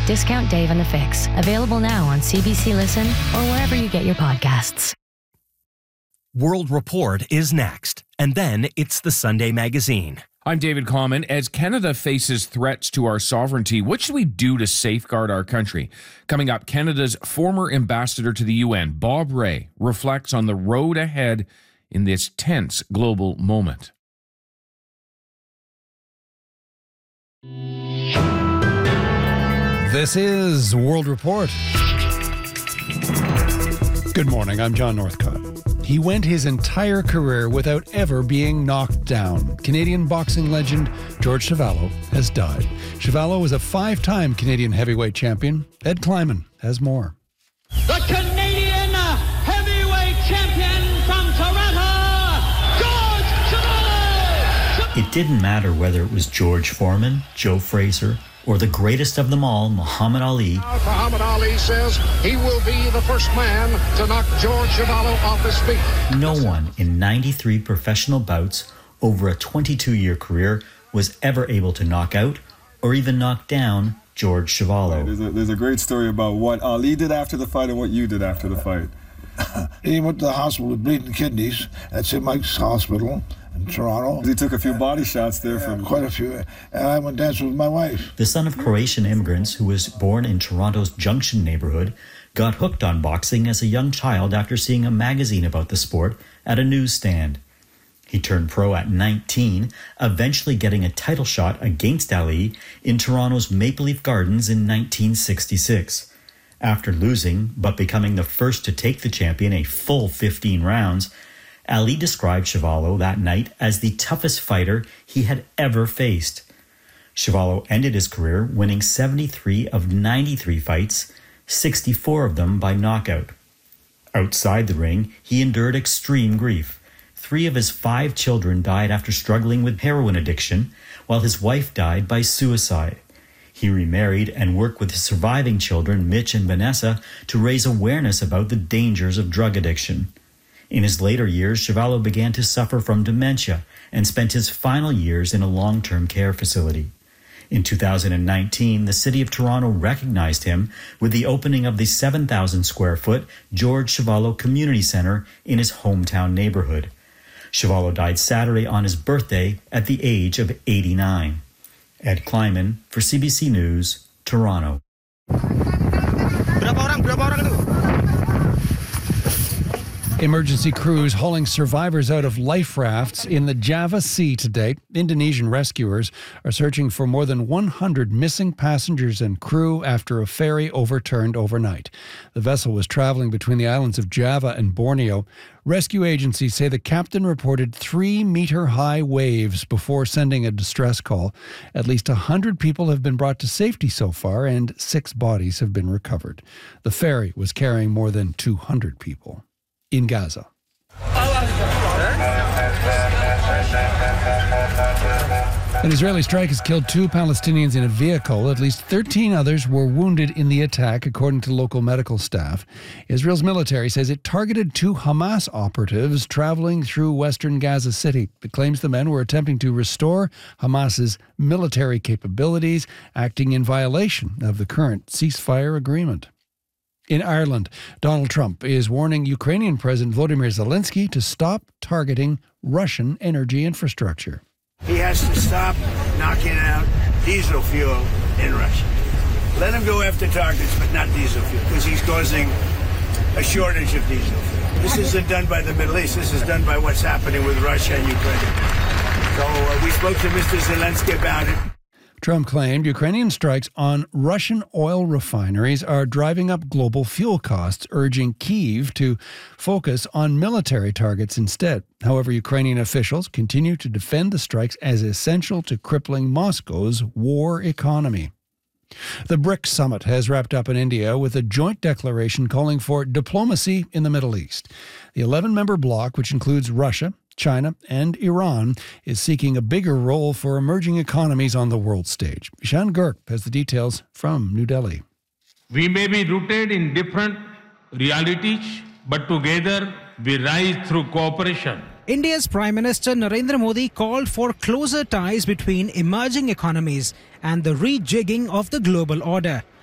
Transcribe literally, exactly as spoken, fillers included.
Discount Dave and the Fix. Available now on C B C Listen or wherever you get your podcasts. World Report is next, and then it's the Sunday Magazine. I'm David Common. As Canada faces threats to our sovereignty, what should we do to safeguard our country? Coming up, Canada's former ambassador to the U N, Bob Rae, reflects on the road ahead in this tense global moment. This is World Report. Good morning, I'm John Northcott. He went his entire career without ever being knocked down. Canadian boxing legend George Chuvalo has died. Chuvalo was a five-time Canadian heavyweight champion. Ed Kleiman has more. The Canadian heavyweight champion from Toronto, George Chuvalo! It didn't matter whether it was George Foreman, Joe Frazier, or the greatest of them all, Muhammad Ali. Muhammad Ali says he will be the first man to knock George Chuvalo off his feet. No one in ninety-three professional bouts over a twenty-two-year career was ever able to knock out or even knock down George Chuvalo. There's a, there's a great story about what Ali did after the fight and what you did after the fight. He went to the hospital with bleeding kidneys at Saint Mike's Hospital in Toronto. He took a few body shots there yeah, from... quite a few. And I went dancing with my wife. The son of Croatian immigrants who was born in Toronto's Junction neighborhood got hooked on boxing as a young child after seeing a magazine about the sport at a newsstand. He turned pro at nineteen, eventually getting a title shot against Ali in Toronto's Maple Leaf Gardens in nineteen sixty-six. After losing, but becoming the first to take the champion a full fifteen rounds, Ali described Chuvalo that night as the toughest fighter he had ever faced. Chuvalo ended his career winning seventy-three of ninety-three fights, sixty-four of them by knockout. Outside the ring, he endured extreme grief. Three of his five children died after struggling with heroin addiction, while his wife died by suicide. He remarried and worked with his surviving children, Mitch and Vanessa, to raise awareness about the dangers of drug addiction. In his later years, Chuvalo began to suffer from dementia and spent his final years in a long-term care facility. In two thousand nineteen, the city of Toronto recognized him with the opening of the seven thousand square foot George Chuvalo Community Centre in his hometown neighborhood. Chuvalo died Saturday on his birthday at the age of eighty-nine. Ed Kleiman for C B C News, Toronto. Emergency crews hauling survivors out of life rafts in the Java Sea today. Indonesian rescuers are searching for more than one hundred missing passengers and crew after a ferry overturned overnight. The vessel was traveling between the islands of Java and Borneo. Rescue agencies say the captain reported three-meter-high waves before sending a distress call. At least one hundred people have been brought to safety so far, and six bodies have been recovered. The ferry was carrying more than two hundred people. In Gaza. An Israeli strike has killed two Palestinians in a vehicle. At least thirteen others were wounded in the attack, according to local medical staff. Israel's military says it targeted two Hamas operatives traveling through western Gaza City. It claims the men were attempting to restore Hamas's military capabilities, acting in violation of the current ceasefire agreement. In Ireland, Donald Trump is warning Ukrainian President Volodymyr Zelensky to stop targeting Russian energy infrastructure. He has to stop knocking out diesel fuel in Russia. Let him go after targets, but not diesel fuel, because he's causing a shortage of diesel fuel. This isn't done by the Middle East. This is done by what's happening with Russia and Ukraine. So uh, we spoke to Mister Zelensky about it. Trump claimed Ukrainian strikes on Russian oil refineries are driving up global fuel costs, urging Kyiv to focus on military targets instead. However, Ukrainian officials continue to defend the strikes as essential to crippling Moscow's war economy. The BRICS summit has wrapped up in India with a joint declaration calling for diplomacy in the Middle East. The eleven-member bloc, which includes Russia, China and Iran, is seeking a bigger role for emerging economies on the world stage. Ishan Girk has the details from New Delhi. We may be rooted in different realities, but together we rise through cooperation. India's Prime Minister Narendra Modi called for closer ties between emerging economies and the rejigging of the global order.